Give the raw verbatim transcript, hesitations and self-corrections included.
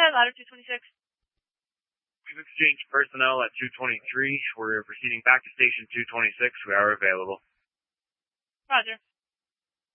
ahead, ladder two twenty-six. We've exchanged personnel at two twenty-three. We're proceeding back to station two twenty-six. We are available. Roger.